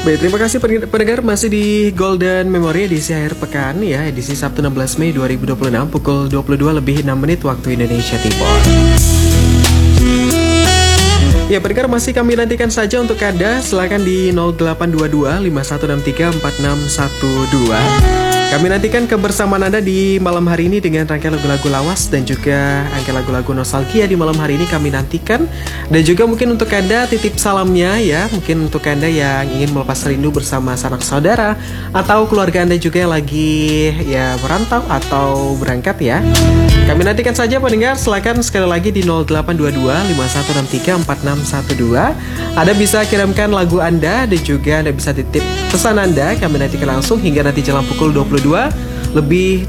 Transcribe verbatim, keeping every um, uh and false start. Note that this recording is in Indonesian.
Baik, terima kasih pendengar, masih di Golden Memory edisi akhir pekan ya, edisi Sabtu enam belas Mei dua ribu dua puluh enam pukul dua puluh dua lebih enam menit waktu Indonesia Timur. Ya, pendengar, masih kami nantikan saja untuk Anda, silakan di nol delapan dua dua lima satu enam tiga empat enam satu dua. Kami nantikan kebersamaan Anda di malam hari ini dengan rangkaian lagu-lagu lawas dan juga rangkaian lagu-lagu nostalgia di malam hari ini kami nantikan. Dan juga mungkin untuk Anda titip salamnya ya, mungkin untuk Anda yang ingin melepas rindu bersama sanak saudara atau keluarga Anda juga yang lagi ya merantau atau berangkat ya. Kami nantikan saja pendengar, silakan sekali lagi di nol delapan dua dua lima satu enam tiga empat enam satu dua. Anda bisa kirimkan lagu Anda dan juga Anda bisa titip pesan Anda. Kami nantikan langsung hingga nanti jelang pukul dua puluh dua lebih